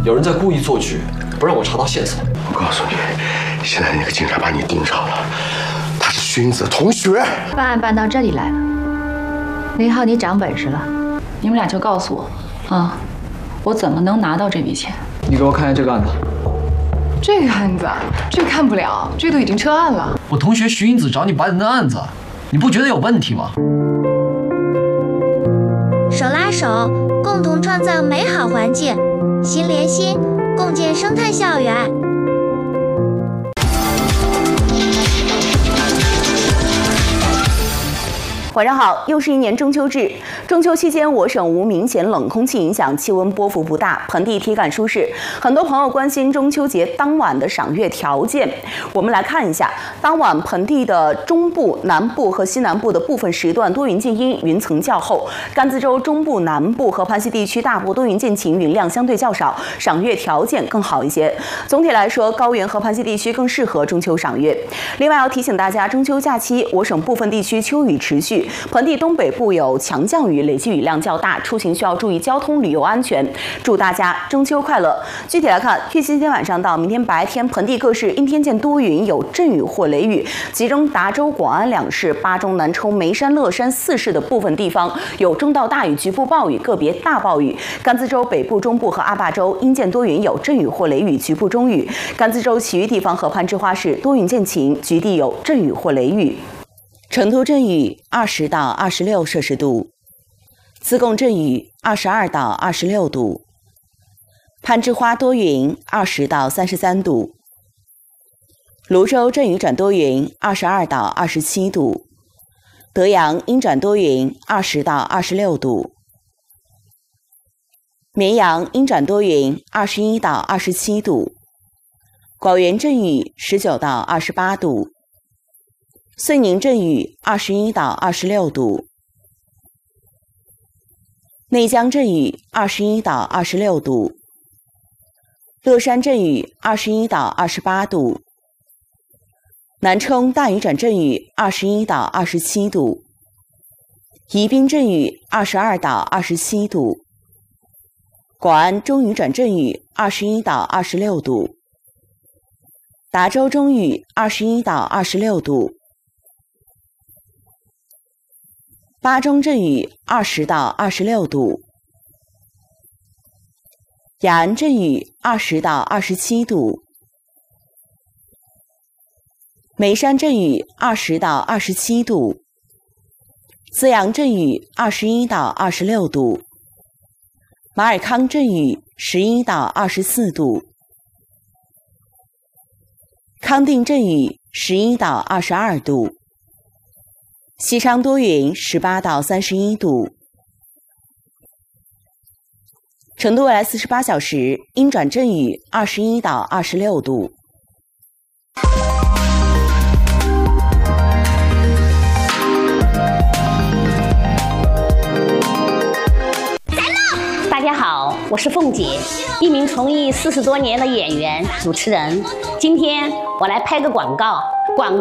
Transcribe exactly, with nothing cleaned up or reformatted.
有人在故意做局，不让我查到线索。 我告诉你，现在那个警察把你盯上了，他是徐英子的同学。 办案办到这里来了，林浩，你长本事了。 你们俩就告诉我，啊，我怎么能拿到这笔钱？ 你给我看一下这个案子。 这个案子，这个看不了，这个都已经撤案了。 我同学徐英子找你办的案子，你不觉得有问题吗？ 手拉手，共同创造美好环境；心连心，共建生态校园。 晚上好，又是一年中秋至。中秋期间，我省无明显冷空气影响，气温波幅不大，盆地体感舒适。很多朋友关心中秋节当晚的赏月条件，我们来看一下，当晚盆地的中部、南部和西南部的部分时段多云见阴，云层较厚；甘孜州中部、南部和盘溪地区大部多云见晴，云量相对较少，赏月条件更好一些。总体来说，高原和盘溪地区更适合中秋赏月。另外要提醒大家，中秋假期我省部分地区秋雨持续。盆地东北部有强降雨，累计雨量较大，出行需要注意交通旅游安全。祝大家中秋快乐！具体来看，预计今天晚上到明天白天，盆地各市阴天见多云，有阵雨或雷雨，其中达州、广安两市、巴中、南充、眉山、乐山四市的部分地方有中到大雨，局部暴雨，个别大暴雨。甘孜州北部、中部和阿坝州阴见多云，有阵雨或雷雨，局部中雨。甘孜州其余地方和攀枝花市多云见晴，局地有阵雨或雷雨。成都阵雨二十到二十六摄氏度，自贡阵雨二十二到二十六度，攀枝花多云二十到三十三度，泸州阵雨转多云二十二到二十七度，德阳阴转多云二十到二十六度，绵阳阴转多云二十一到二十七度，广元阵雨十九到二十八度。遂宁阵雨二十一到二十六度，内江阵雨二十一到二十六度，乐山阵雨二十一到二十八度，南充大雨转阵雨二十一到二十七度，宜宾阵雨二十二到二十七度，广安中雨转阵雨二十一到二十六度，达州中雨二十一到二十六度。巴中阵雨二十到二十六度，雅安阵雨二十到二十七度，眉山阵雨二十到二十七度，资阳阵雨二十一到二十六度，马尔康阵雨十一到二十四度，康定阵雨十一到二十二度。西昌多云十八到三十一度，成都未来四十八小时阴转阵雨二十一到二十六度。 大家好，我是凤姐，一名从艺四十多年的演员、主持人。今天我来拍个广告，